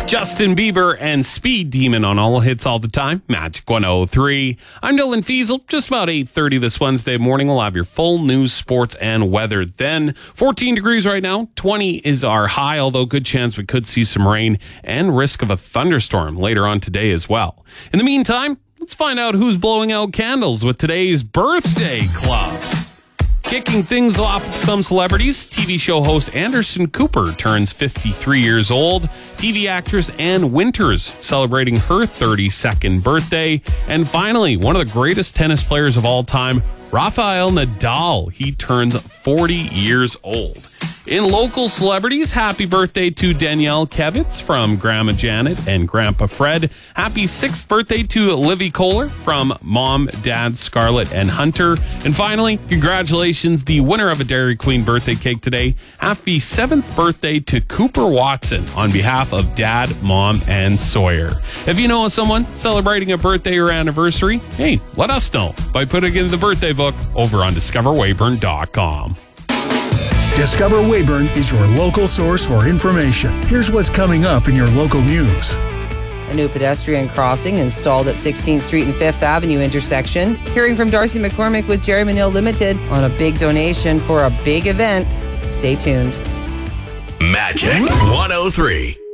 Justin Bieber and Speed Demon on all hits all the time. Magic 103. I'm Dylan Fiesel. Just about 8:30 this Wednesday morning. We'll have your full news, sports, and weather then. 14 degrees right now. 20 is our high, although good chance we could see some rain and risk of a thunderstorm later on today as well. In the meantime, let's find out who's blowing out candles with today's birthday club. Kicking things off with some celebrities, TV show host Anderson Cooper turns 53 years old. TV actress Ann Winters celebrating her 32nd birthday. And finally, one of the greatest tennis players of all time, Rafael Nadal. He turns 40 years old. In local celebrities, happy birthday to Danielle Kevitz from Grandma Janet and Grandpa Fred. Happy 6th birthday to Livy Kohler from Mom, Dad, Scarlett, and Hunter. And finally, congratulations, the winner of a Dairy Queen birthday cake today. Happy 7th birthday to Cooper Watson on behalf of Dad, Mom, and Sawyer. If you know of someone celebrating a birthday or anniversary, hey, let us know by putting it in the birthday book over on discoverweyburn.com. Discover Weyburn is your local source for information. Here's what's coming up in your local news. A new pedestrian crossing installed at 16th Street and 5th Avenue intersection. Hearing from Darcy McCormick with Jerry Manil Limited on a big donation for a big event. Stay tuned. Magic 103.